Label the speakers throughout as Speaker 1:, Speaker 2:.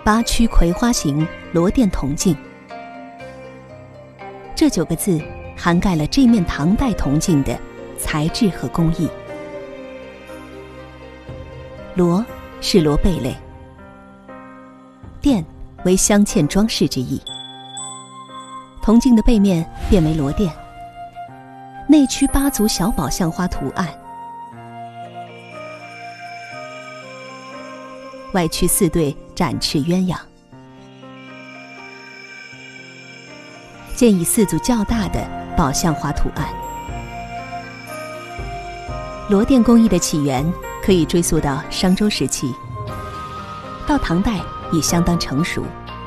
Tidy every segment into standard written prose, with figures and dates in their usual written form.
Speaker 1: 八曲葵花形罗甸铜镜。这9个字涵盖了这面唐代铜镜的材质和工艺。罗是罗贝类，甸为镶嵌装饰之意。铜镜的背面变为罗甸，内曲8组小宝象花图案，外曲4对展翅鸳鸯，建以4组较大的宝象花图案。罗甸工艺的起源可以追溯到商周时期，到唐代已相当成熟。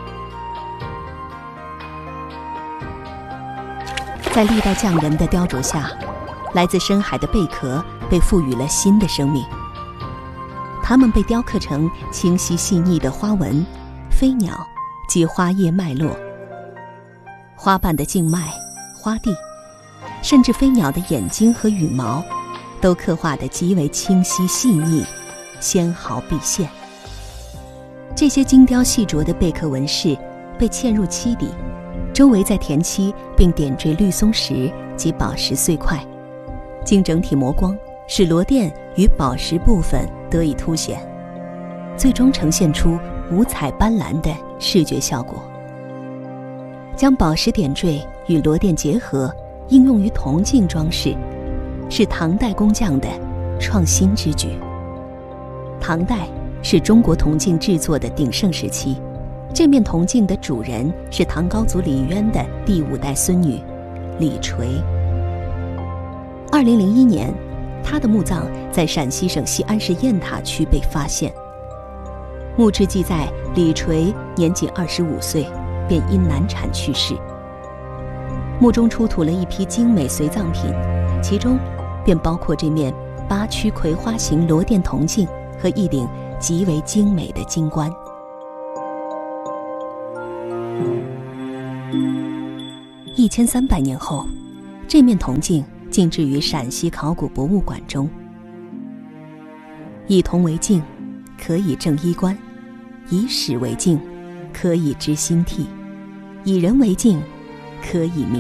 Speaker 1: 在历代匠人的雕琢下，来自深海的贝壳被赋予了新的生命，它们被雕刻成清晰细腻的花纹、飞鸟及花叶脉络，花瓣的静脉、花蒂，甚至飞鸟的眼睛和羽毛，都刻画得极为清晰细腻，纤毫毕现。这些精雕细琢的贝壳纹饰被嵌入漆底，周围再填漆并点缀绿松石及宝石碎块，经整体磨光，使罗甸与宝石部分得以凸显，最终呈现出五彩斑斓的视觉效果。将宝石点缀与罗甸结合，应用于铜镜装饰，是唐代工匠的创新之举。唐代是中国铜镜制作的鼎盛时期，这面铜镜的主人是唐高祖李渊的第5代孙女李垂。2001年，她的墓葬在陕西省西安市雁塔区被发现。墓志记载，李垂年仅25岁，便因难产去世。墓中出土了一批精美随葬品，其中便包括这面8曲葵花形罗甸铜镜和一顶极为精美的金冠。1300年后，这面铜镜静置于陕西考古博物馆中。以铜为镜，可以正衣冠；以史为镜，可以知兴替；以人为镜，可以明